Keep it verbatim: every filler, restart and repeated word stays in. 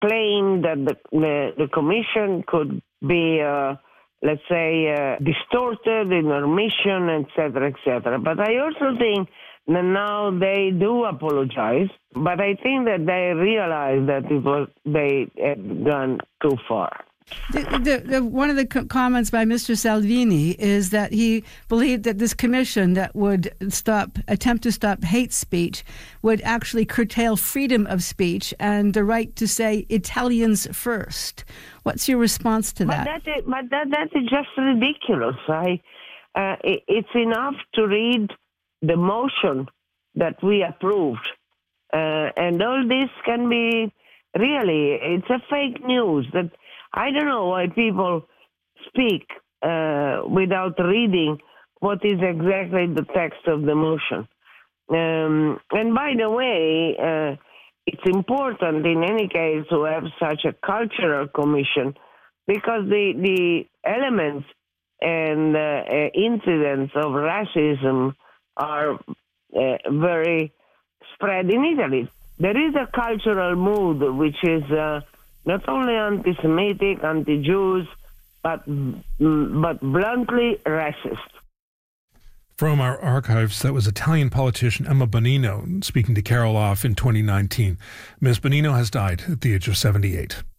claim that the, the, the commission could be, uh, let's say, uh, distorted in their mission, et cetera, et cetera. But I also think that now they do apologize, but I think that they realize that it was they had gone too far. The, the, the, one of the co- comments by Mister Salvini is that he believed that this commission that would stop, attempt to stop hate speech would actually curtail freedom of speech and the right to say Italians first. What's your response to that? But that is, but that, that is just ridiculous. I, uh, it, it's enough to read the motion that we approved. Uh, and all this can be really, it's a fake news that I don't know why people speak uh, without reading what is exactly the text of the motion. Um, and by the way, uh, it's important in any case to have such a cultural commission because the, the elements and uh, incidents of racism are uh, very spread in Italy. There is a cultural mood which is uh, not only anti-Semitic, anti-Jews, but but bluntly racist. From our archives, that was Italian politician Emma Bonino speaking to Carol Off in twenty nineteen. Miz Bonino has died at the age of seventy-eight.